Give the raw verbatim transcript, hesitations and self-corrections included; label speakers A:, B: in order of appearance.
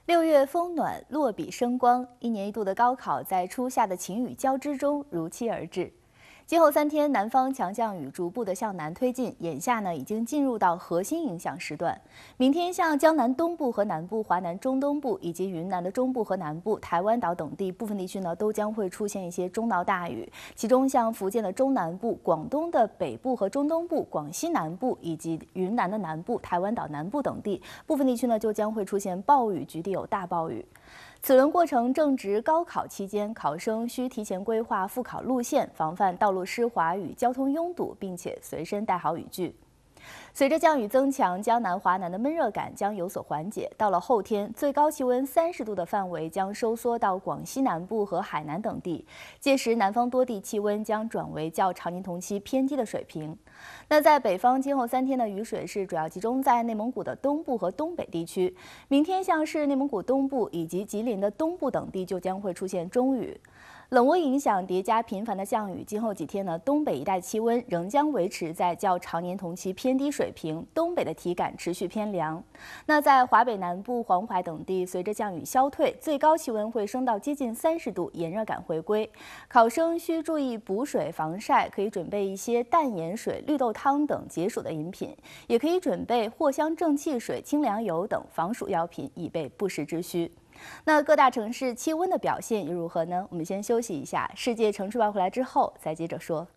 A: 六月风暖，落笔生光。一年一度的高考在初夏的晴雨交织中如期而至。今后三天，南方强降雨逐步的向南推进，眼下呢已经进入到核心影响时段。明天，像江南东部和南部、华南中东部以及云南的中部和南部、台湾岛等地部分地区呢，都将会出现一些中到大雨。其中，像福建的中南部、广东的北部和中东部、广西南部以及云南的南部、台湾岛南部等地，部分地区呢就将会出现暴雨，局地有大暴雨。此轮过程正值高考期间，考生需提前规划复考路线，防范道路湿滑与交通拥堵，并且随身带好雨具。随着降雨增强，江南、华南的闷热感将有所缓解。到了后天，最高气温三十度的范围将收缩到广西南部和海南等地，届时南方多地气温将转为较常年同期偏低的水平。那在北方，今后三天的雨水是主要集中在内蒙古的东部和东北地区。明天，像是内蒙古东部以及吉林的东部等地就将会出现中雨。冷涡影响叠加频繁的降雨，今后几天呢，东北一带气温仍将维持在较常年同期偏低水平，东北的体感持续偏凉。那在华北南部、黄淮等地，随着降雨消退，最高气温会升到接近三十度，炎热感回归。考生需注意补水防晒，可以准备一些淡盐水、绿豆汤等解暑的饮品，也可以准备藿香正气水、清凉油等防暑药品，以备不时之需。那各大城市气温的表现又如何呢？我们先休息一下，世界城市报回来之后再接着说。